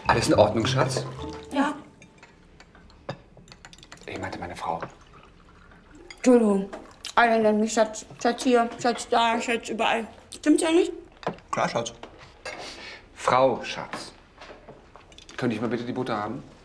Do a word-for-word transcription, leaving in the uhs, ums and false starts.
Alles in Ordnung, Schatz? Ja. Ich meinte meine Frau. Entschuldigung. Alle nennen mich Schatz. Schatz hier, Schatz da, Schatz überall. Stimmt's ja nicht? Klar, Schatz. Frau, Schatz. Könnte ich mal bitte die Butter haben?